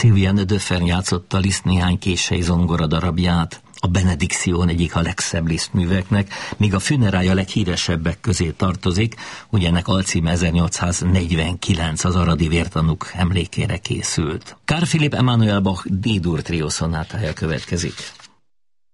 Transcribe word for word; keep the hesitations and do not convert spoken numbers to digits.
Sylviane Döffer játszotta Liszt néhány kései zongora darabját, a Benediktion egyik a legszebb Liszt műveknek, míg a Funérailles a leghíresebbek közé tartozik, ugye ennek alcíme ezernyolcszáznegyvenkilenc, az aradi vértanúk emlékére készült. Carl Philipp Emanuel Bach D-dur trió szonátája következik.